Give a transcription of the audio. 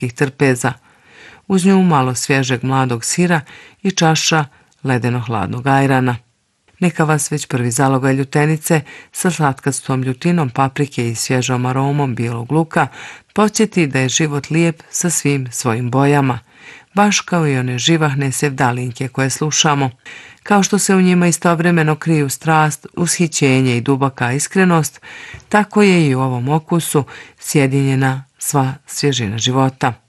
trpeza. Uz nju malo svježeg mladog sira i čaša ledeno-hladnog ajrana. Neka vas već prvi zalogaj ljutenice sa slatkastom ljutinom paprike i svježom aromom bijelog luka podsjeti da je život lijep sa svim svojim bojama, baš kao i one živahne sevdalinke koje slušamo. Kao što se u njima istovremeno kriju strast, ushićenje i duboka iskrenost, tako je i u ovom okusu sjedinjena sva svježina života.